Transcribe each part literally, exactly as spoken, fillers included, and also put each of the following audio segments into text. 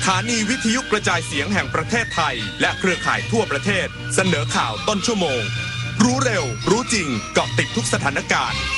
ถานีวิทยุกระจายเสียงแห่งประเทศไทยและเครือข่ายทั่วประเทศเสนอข่าวต้นชั่วโมงรู้เร็วรู้จริงเกาะติดทุกสถานการณ์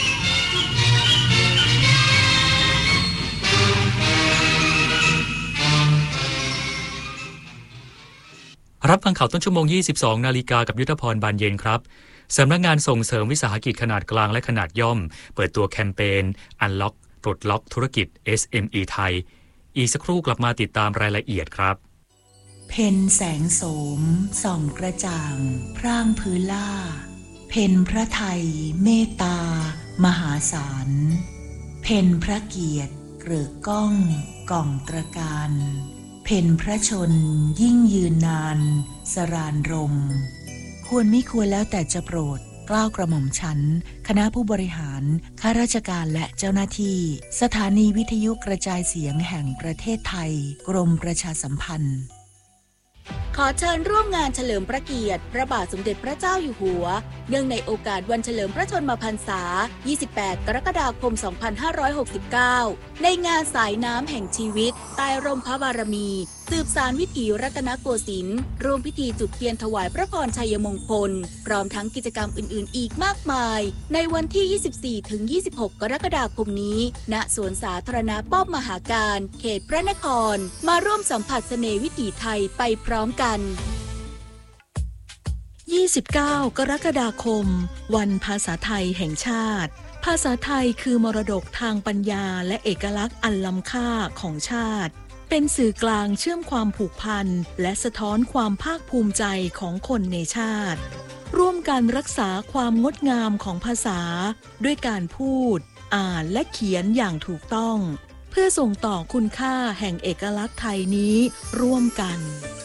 รับฟังข่าวต้นชั่วโมง ยี่สิบสอง นาฬิกากับยุทธพรบานเย็นครับสำนักงานส่งเสริมวิสาหกิจขนาดกลางและขนาดย่อมเปิดตัวแคมเปญ Unlock ปลดล็อกธุรกิจ เอส เอ็ม อี ไทยอีกสักครู่กลับมาติดตามรายละเอียดครับเพ็ญแสงโสมส่องกระจ่างพร่างพื้นล่าเพ็ญพระไทยเมตตามหาศาลเพ็ญพระเกียรติเกริกก้องก่องตระการเพ็ญพระชนยิ่งยืนนานสรานรมควรมิควรแล้วแต่จะโปรดเกล้ากระหม่อมชั้นคณะผู้บริหารข้าราชการและเจ้าหน้าที่สถานีวิทยุกระจายเสียงแห่งประเทศไทยกรมประชาสัมพันธ์ขอเชิญร่วมงานเฉลิมพระเกียรติพระบาทสมเด็จพระเจ้าอยู่หัวเนื่องในโอกาสวันเฉลิมพระชนมพรรษา ยี่สิบแปด กรกฎาคม สองพันห้าร้อยหกสิบเก้า ในงานสายน้ำแห่งชีวิตใต้ร่มพระบารมีสืบสานวิถีรัตนโกสินทร์ร่วมพิธีจุดเทียนถวายพระพรชัยมงคลพร้อมทั้งกิจกรรมอื่นๆอีกมากมายในวันที่ ยี่สิบสี่ถึงยี่สิบหก กรกฎาคมนี้ณสวนสาธารณะป้อมมหาการเขตพระนครมาร่วมสัมผัสเสน่ห์วิถีไทยไปพร้อมกันยี่สิบเก้า กรกฎาคมวันภาษาไทยแห่งชาติภาษาไทยคือมรดกทางปัญญาและเอกลักษณ์อันล้ำค่าของชาติเป็นสื่อกลางเชื่อมความผูกพันและสะท้อนความภาคภูมิใจของคนในชาติร่วมกันรักษาความงดงามของภาษาด้วยการพูดอ่านและเขียนอย่างถูกต้องเพื่อส่งต่อคุณค่าแห่งเอกลักษณ์ไทยนี้ร่วมกัน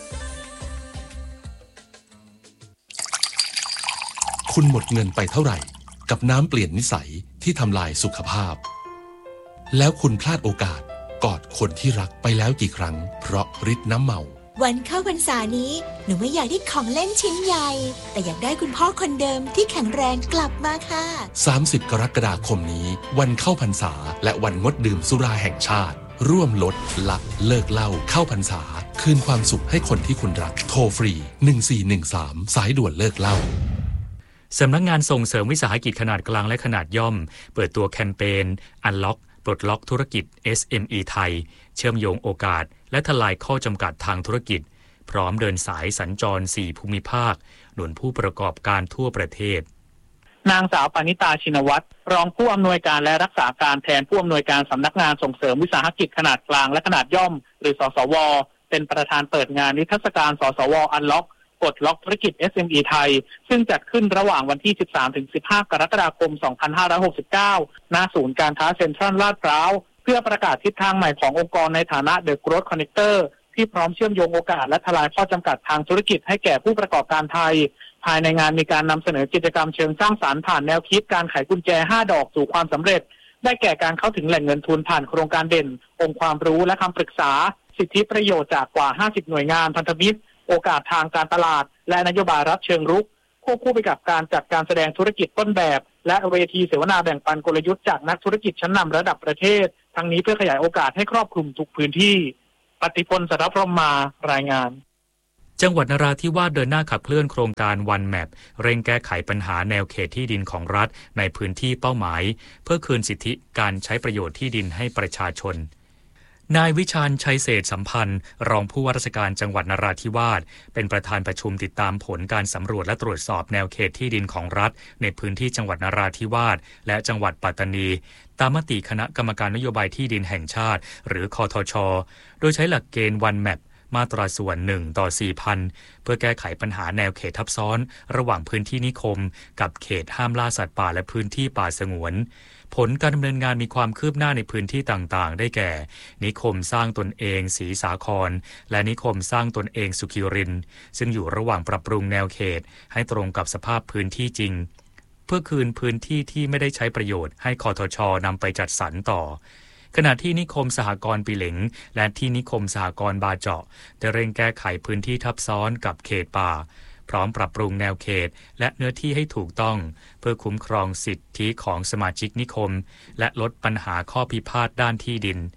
คุณหมดเงินไปเท่าไหร่กับน้ำเปลี่ยนนิสัยที่ทำลายสุขภาพแล้วคุณพลาดโอกาสกอดคนที่รักไปแล้วกี่ครั้งเพราะฤทธิ์น้ำเมาวันเข้าพรรษานี้หนูไม่อยากได้ของเล่นชิ้นใหญ่แต่อยากได้คุณพ่อคนเดิมที่แข็งแรงกลับมาค่ะสามสิบกรกฎาคมนี้วันเข้าพรรษาและวันงดดื่มสุราแห่งชาติร่วมลดละเลิกเหล้าเข้าพรรษาคืนความสุขให้คนที่คุณรักโทรฟรีหนึ่งสี่หนึ่งสามสายด่วนเลิกเหล้าสำนักงานส่งเสริมวิสาหกิจขนาดกลางและขนาดย่อมเปิดตัวแคมเปญ Unlock ปลดล็อกธุรกิจ เอส เอ็ม อี ไทยเชื่อมโยงโอกาสและทลายข้อจำกัดทางธุรกิจพร้อมเดินสายสัญจรสี่ภูมิภาคหนุนผู้ประกอบการทั่วประเทศนางสาวปณิตาชินวัตรรองผู้อำนวยการและรักษาการแทนผู้อำนวยการสำนักงานส่งเสริมวิสาหกิจขนาดกลางและขนาดย่อมหรือสสวเป็นประธานเปิดงานนิทรรศการสสว Unlockปลดล็อกธุรกิจ เอส เอ็ม อี ไทยซึ่งจัดขึ้นระหว่างวันที่ สิบสามถึงสิบห้า กรกฎาคม สองพันห้าร้อยหกสิบเก้า ณ ศูนย์การค้าเซ็นทรัลลาดพร้าวเพื่อประกาศทิศทางใหม่ขององค์กรในฐานะ The Growth Connector ที่พร้อมเชื่อมโยงโอกาสและทลายข้อจำกัดทางธุรกิจให้แก่ผู้ประกอบการไทยภายในงานมีการนำเสนอกิจกรรมเชิงสร้างสรรค์ผ่านแนวคิดการไขกุญแจห้าดอกสู่ความสำเร็จได้แก่การเข้าถึงแหล่งเงินทุนผ่านโครงการเด่นองค์ความรู้และคำปรึกษาสิทธิประโยชน์จากกว่าห้าสิบหน่วยงานพันธมิตรโอกาสทางการตลาดและนโยบายรับเชิงรุกควบคู่ไปกับการจัดการแสดงธุรกิจต้นแบบและเวทีเสวนาแบ่งปันกลยุทธ์จากนักธุรกิจชั้นนำระดับประเทศทั้งนี้เพื่อขยายโอกาสให้ครอบคลุมทุกพื้นที่ปฏิพล สัทธพรหมมารายงานจังหวัดนราธิวาสเดินหน้าขับเคลื่อนโครงการวันแมปเร่งแก้ไขปัญหาแนวเขตที่ดินของรัฐในพื้นที่เป้าหมายเพื่อคืนสิทธิการใช้ประโยชน์ที่ดินให้ประชาชนนายวิชาญชัยเศรษฐสัมพันธ์รองผู้ว่าราชการจังหวัดนราธิวาสเป็นประธานประชุมติดตามผลการสำรวจและตรวจสอบแนวเขตที่ดินของรัฐในพื้นที่จังหวัดนราธิวาสและจังหวัดปัตตานีตามมติคณะกรรมการนโยบายที่ดินแห่งชาติหรือคทช.โดยใช้หลักเกณฑ์วันแมปมาตราส่วนหนึ่งต่อ สี่พัน เพื่อแก้ไขปัญหาแนวเขตทับซ้อนระหว่างพื้นที่นิคมกับเขตห้ามล่าสัตว์ป่าและพื้นที่ป่าสงวนผลการดำเนินงานมีความคืบหน้าในพื้นที่ต่างๆได้แก่นิคมสร้างตนเองศรีสาครและนิคมสร้างตนเองสุขิรินทร์ซึ่งอยู่ระหว่างปรับปรุงแนวเขตให้ตรงกับสภาพพื้นที่จริงเพื่อคืนพื้นที่ที่ไม่ได้ใช้ประโยชน์ให้คทช.นำไปจัดสรรต่อขณะที่นิคมสหกรณ์ปีเหล็งและที่นิคมสหกรณ์บาเจาะได้เร่งแก้ไขพื้นที่ทับซ้อนกับเขตป่าพร้อมปรับปรุงแนวเขตและเนื้อที่ให้ถูกต้องเพื่อคุ้มครองสิทธิของสมาชิกนิคมและลดปัญหาข้อพิพาทด้านที่ดิน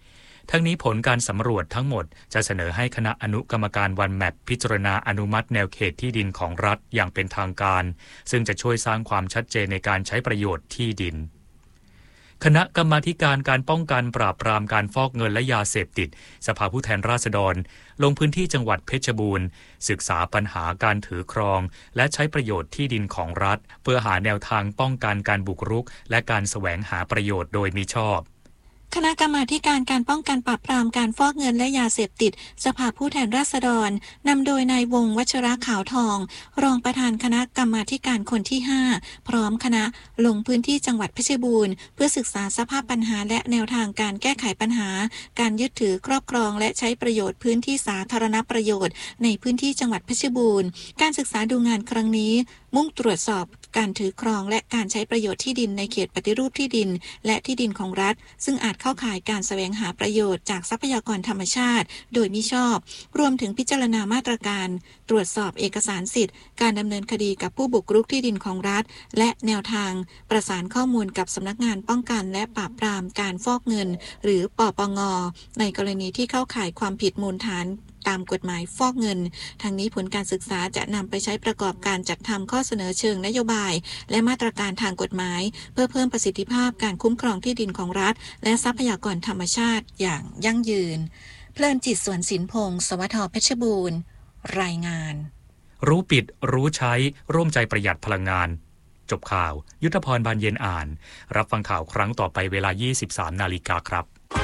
ทั้งนี้ผลการสำรวจทั้งหมดจะเสนอให้คณะอนุกรรมการวันแมปพิจารณาอนุมัติแนวเขตที่ดินของรัฐอย่างเป็นทางการซึ่งจะช่วยสร้างความชัดเจนในการใช้ประโยชน์ที่ดินคณะกรรมาธิการการป้องกันปราบปรามการฟอกเงินและยาเสพติดสภาผู้แทนราษฎรลงพื้นที่จังหวัดเพชรบูรณ์ศึกษาปัญหาการถือครองและใช้ประโยชน์ที่ดินของรัฐเพื่อหาแนวทางป้องกันการบุกรุกและการแสวงหาประโยชน์โดยมิชอบคณะกรรมาธิการการป้องกันปราบปรามการฟอกเงินและยาเสพติดสภาผู้แทนราษฎรนำโดยนายวงศ์วัชระขาวทองรองประธานคณะกรรมาธิการคนที่ห้าพร้อมคณะลงพื้นที่จังหวัดเพชรบูรณ์เพื่อศึกษาสภาพปัญหาและแนวทางการแก้ไขปัญหาการยึดถือครอบครองและใช้ประโยชน์พื้นที่สาธารณประโยชน์ในพื้นที่จังหวัดเพชรบูรณ์การศึกษาดูงานครั้งนี้มุ่งตรวจสอบการถือครองและการใช้ประโยชน์ที่ดินในเขตปฏิรูปที่ดินและที่ดินของรัฐซึ่งอาจเข้าข่ายการแสวงหาประโยชน์จากทรัพยากรธรรมชาติโดยมิชอบรวมถึงพิจารณามาตรการตรวจสอบเอกสารสิทธิ์การดำเนินคดีกับผู้บุกรุกที่ดินของรัฐและแนวทางประสานข้อมูลกับสำนักงานป้องกันและปราบปรามการฟอกเงินหรือปปง.ในกรณีที่เข้าข่ายความผิดมูลฐานตามกฎหมายฟอกเงินทางนี้ผลการศึกษาจะนำไปใช้ประกอบการจัดทำข้อเสนอเชิงนโยบายและมาตรการทางกฎหมายเพื่อเพิ่มประสิทธิภาพการคุ้มครองที่ดินของรัฐและทรัพยากรธรรมชาติอย่างยั่งยืนเพลินจิตสวนสินพงศ์สวทเพชรบูรณ์รายงานรู้ปิดรู้ใช้ร่วมใจประหยัดพลังงานจบข่าวยุทธพรบานเย็นอ่านรับฟังข่าวครั้งต่อไปเวลา ยี่สิบสาม นาฬิกาครับ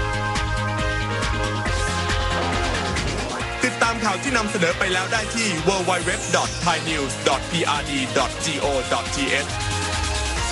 ติดตามข่าวที่นำเสนอไปแล้วได้ที่ ดับเบิลยู ดับเบิลยู ดับเบิลยู ดอท ไทยนิวส์ ดอท พี อาร์ ดี ดอท จี โอ ดอท ที เอช